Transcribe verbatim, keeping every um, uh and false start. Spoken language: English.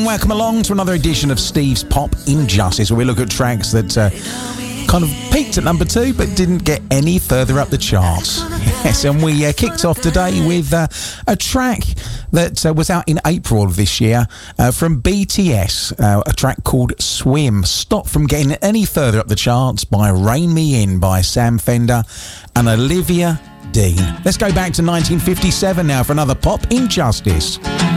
and welcome along to another edition of Steve's Pop Injustice, where we look at tracks that uh, kind of peaked at number two but didn't get any further up the charts. Yes, and we uh, kicked off today with uh, a track that uh, was out in April of this year uh, from B T S, uh, a track called Swim, stopped from getting any further up the charts by Rein Me In by Sam Fender and Olivia Dean. Let's go back to nineteen fifty-seven now for another Pop Injustice.